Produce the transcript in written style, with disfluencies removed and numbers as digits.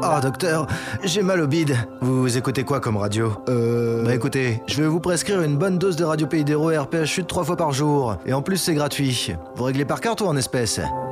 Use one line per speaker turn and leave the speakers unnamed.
Ah, docteur, j'ai mal au bide. Vous écoutez quoi comme radio? Bah écoutez, je vais vous prescrire une bonne dose de Radio Pays d'Hérault RPH Chute 3 fois par jour. Et en plus, c'est gratuit. Vous réglez par carte ou en espèces?